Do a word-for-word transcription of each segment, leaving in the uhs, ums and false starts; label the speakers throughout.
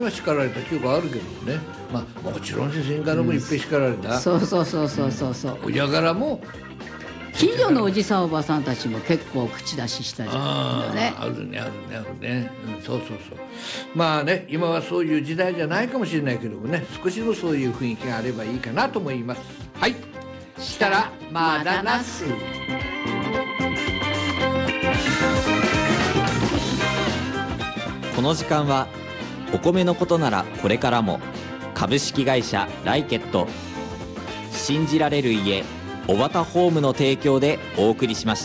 Speaker 1: 叱られた記憶あるけどね、まあ、もちろん先からもいっぺん叱られた、
Speaker 2: うん、そうそうそうそうそうそう、
Speaker 1: おやがらも
Speaker 2: 近所のおじさんおばさんたちも結構口出ししたじゃんね。
Speaker 1: あるねあるねあるね、うん、そうそうそう。まあね、今はそういう時代じゃないかもしれないけどもね、少しのそういう雰囲気があればいいかなと思います。はい、したらまだなす。
Speaker 3: この時間はお米のことならこれからも株式会社ライケット、信じられる家小畑ホームの提供でお送りしました。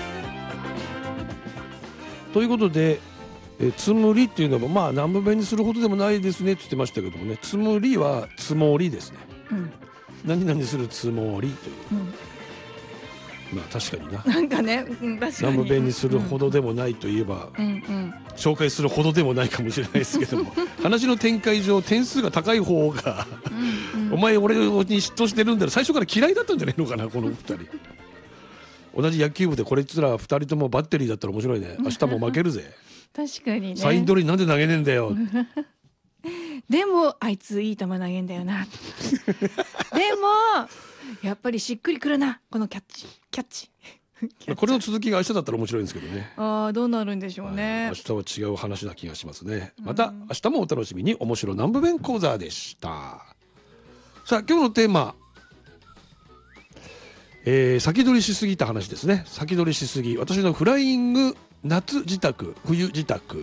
Speaker 4: ということで、えつむりっていうのもまあ南部弁にするほどでもないですねって言ってましたけどもね、つむりはつもりですね、うん、何々するつもりという、うん、まあ確かにな、
Speaker 5: なんかね、うん、確かに
Speaker 4: 南部弁にするほどでもないといえば、うんうん、紹介するほどでもないかもしれないですけども話の展開上点数が高い方がうん、お前俺に嫉妬してるんだろ、最初から嫌いだったんじゃないのかなこのふたり同じ野球部でこれつらふたりともバッテリーだったら面白いね。明日も負けるぜ
Speaker 5: 確かにね、
Speaker 4: サイン通りなんで投げねえんだよ
Speaker 5: でもあいついい球投げんだよなでもやっぱりしっくりくるなこのキャッチキャッチ
Speaker 4: これの続きが明日だったら面白いんですけどね。
Speaker 5: ああ、どうなるんでしょうね、
Speaker 4: はい、明日は違う話な気がしますね。また明日もお楽しみに。面白南部弁講座でした。さあ今日のテーマ、えー、先取りしすぎた話ですね。先取りしすぎ、私のフライング夏自宅冬自宅、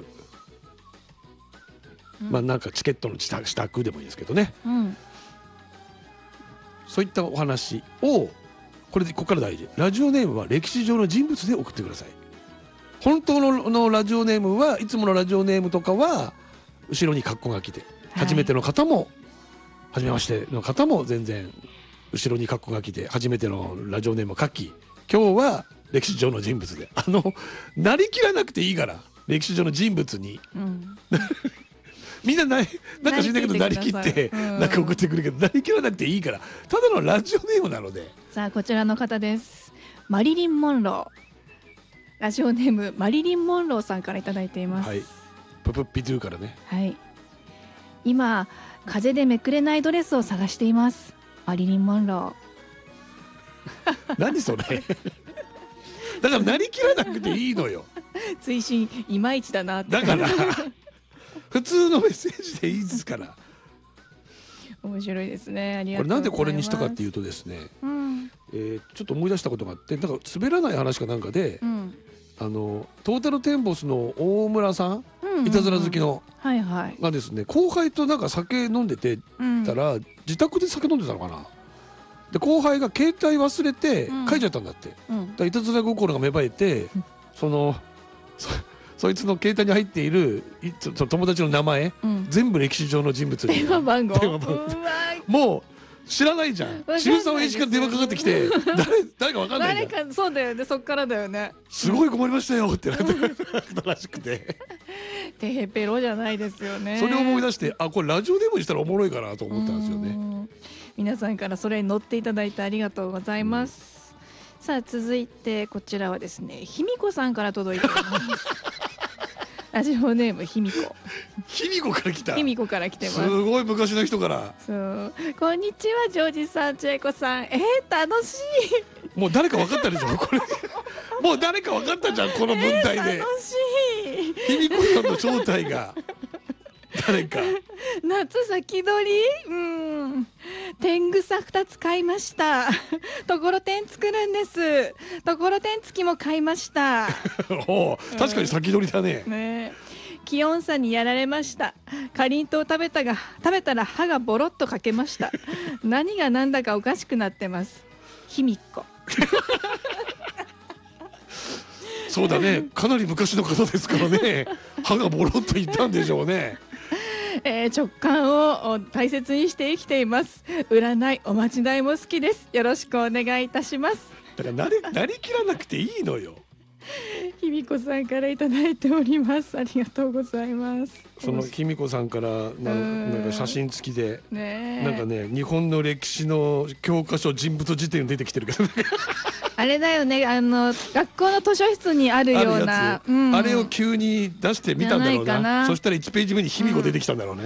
Speaker 4: うん、まあなんかチケットの自宅、自宅でもいいですけどね、うん、そういったお話をこれでここから大事。ラジオネームは歴史上の人物で送ってください。本当 の, のラジオネームはいつものラジオネームとかは後ろにカッコが来て、はい、初めての方も初めましての方も全然後ろにカッコが来て初めてのラジオネームを書き、今日は歴史上の人物で、あのなりきらなくていいから歴史上の人物に、うん、みんなななんか知んないけどなりきって、うん、なんか送ってくるけどなりきらなくていいからただのラジオネームなので。
Speaker 5: さあこちらの方です。マリリン・モンロー、ラジオネームマリリン・モンローさんからいただいています。
Speaker 4: はい、ププッピドゥからね。はい、
Speaker 5: 今風でめくれないドレスを探しています。マリリン・モンロ
Speaker 4: ー何それだからなりきらなくていいのよ
Speaker 5: 追伸いまいちだなって。
Speaker 4: だから普通のメッセージでいいですから
Speaker 5: 面白いですね。ありがとうございます。
Speaker 4: これなんでこれにしたかっていうとですね、うん、えー、ちょっと思い出したことがあって、なんか滑らない話かなんかで、うん、あのトータルテンボスの大村さん、うんうんうん、いたずら好きの、はいはい、がですね、後輩となんか酒飲んでてたら、うん、自宅で酒飲んでたのかな。で後輩が携帯忘れて帰っちゃったんだって、うん、だいたずら心が芽生えて、うん、その そ, そいつの携帯に入っているい友達の名前、うん、全部歴史上の人物に
Speaker 5: 電話番号
Speaker 4: もう知らないじゃん。渋沢栄一から電話かかってきて誰, 誰か分かんないじゃん。
Speaker 5: 誰かそうだよね、そっからだよね。
Speaker 4: すごい困りましたよってなったらしくて
Speaker 5: テヘペロじゃないですよね。
Speaker 4: それを思い出して、あこれラジオでもしたらおもろいかなと思ったんですよね。
Speaker 5: 皆さんからそれに乗っていただいてありがとうございます、うん、さあ続いてこちらはですね、ひみこさんから届いていますラジオネームひみこ。
Speaker 4: ひみこから来た。
Speaker 5: ひみこから来てます。
Speaker 4: すごい昔の人から。
Speaker 5: そう。こんにちはジョージさん、千恵子さん。えー、楽し
Speaker 4: い。もう誰か分かったでしょこれ。もう誰か分かったじゃんこの文体で。
Speaker 5: えー、楽しい。
Speaker 4: ひみこさんの正体が誰か。
Speaker 5: 夏先取り。うん。天草ふたつ買いましたところてん作るんです。ところてん付きも買いました
Speaker 4: お確かに先取りだね、
Speaker 5: うん、ね。気温差にやられました。かりんとう食べたが食べたら歯がボロッとかけました何が何だかおかしくなってます。ひみっこ
Speaker 4: そうだね、かなり昔の方ですからね歯がボロッといったんでしょうね
Speaker 5: えー、直感を大切にして生きています。占いおまじないも好きです。よろしくお願いいたします。
Speaker 4: だからなり、なりきらなくていいのよ
Speaker 5: ひみこさんからいただいております。ありがとうございます。
Speaker 4: そのひみこさんからな ん, なんか写真付きで、ね、なんかね日本の歴史の教科書人物辞典出てきてるけどね
Speaker 5: あれだよね、あの学校の図書室にあるような、
Speaker 4: あるやつ、
Speaker 5: うん、
Speaker 4: あれを急に出してみたんだろうな。
Speaker 5: じゃないかな。
Speaker 4: そしたらいちページ目に卑弥呼出てきたんだろうね。